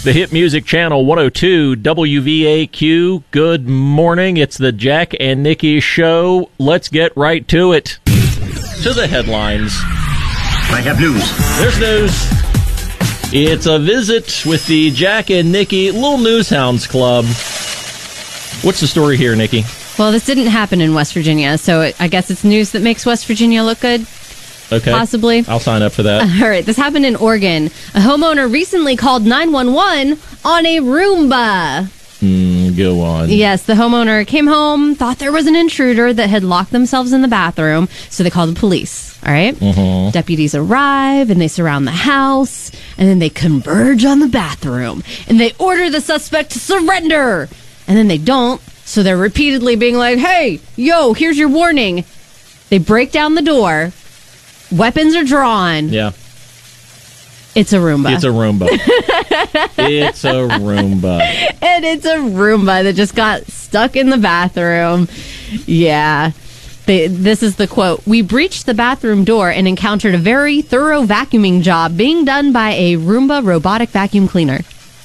The Hit Music Channel 102 WVAQ. Good morning. It's the Jack and Nikki Show. Let's get right to it. To the headlines. I have news. There's news. It's a visit with the Jack and Nikki Little News Hounds Club. What's the story here, Nikki? Well, this didn't happen in West Virginia, so I guess it's news that makes West Virginia look good. Okay. Possibly. I'll sign up for that. All right. This happened in Oregon. A homeowner recently called 911 on a Roomba. Go on. Yes, the homeowner came home, thought there was an intruder that had locked themselves in the bathroom, so they called the police. All right? Mm-hmm. Deputies arrive, and they surround the house, and then they converge on the bathroom, and they order the suspect to surrender. And then they don't, so they're repeatedly being like, hey, yo, here's your warning. They break down the door. Weapons are drawn. Yeah. It's a Roomba. It's a Roomba. It's a Roomba. And it's a Roomba that just got stuck in the bathroom. Yeah. This is the quote. We breached the bathroom door and encountered a very thorough vacuuming job being done by a Roomba robotic vacuum cleaner.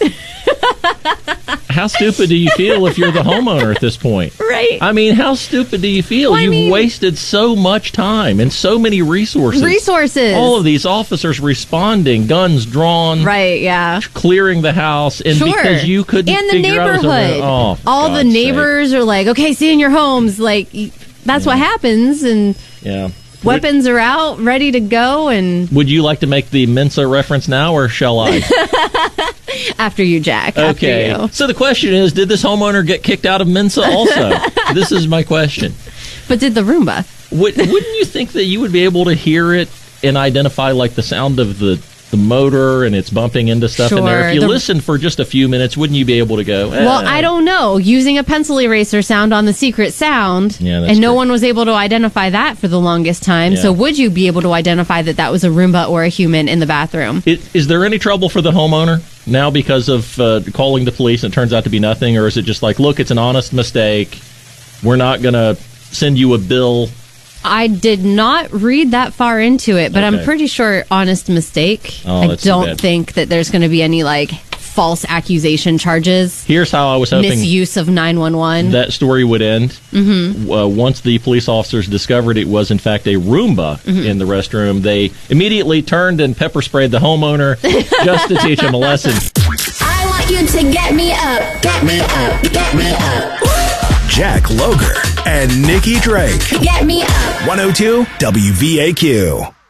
How stupid do you feel if you're the homeowner at this point? Right. I mean, how stupid do you feel? Well, You've wasted so much time and so many resources. All of these officers responding, guns drawn. Right, yeah. Clearing the house. And because you couldn't and the figure out... neighborhood. All the neighbors are like, okay, stay in your homes. Like, that's what happens. And weapons are out, ready to go. And would you like to make the Mensa reference now, or shall I? After you, Jack. Okay. After you. So the question is, did this homeowner get kicked out of Mensa also? This is my question. But did the Roomba? Wouldn't you think that you would be able to hear it and identify like the sound of the motor and it's bumping into stuff in there? If you listened for just a few minutes, wouldn't you be able to go, Well, I don't know. Using a pencil eraser sound on the secret sound, and no one was able to identify that for the longest time. Yeah. So would you be able to identify that was a Roomba or a human in the bathroom? Is there any trouble for the homeowner now because of calling the police and it turns out to be nothing? Or is it just like, look, it's an honest mistake. We're not going to send you a bill. I did not read that far into it, but I'm pretty sure honest mistake. I don't think that there's going to be any false accusation charges. Here's how I was hoping misuse of 911. That story would end. Mm-hmm. Once the police officers discovered it was in fact a Roomba in the restroom, they immediately turned and pepper sprayed the homeowner just to teach him a lesson. I want you to get me up, get me up, get me up. Jack Loger and Nikki Drake. Get me up. 102 WVAQ.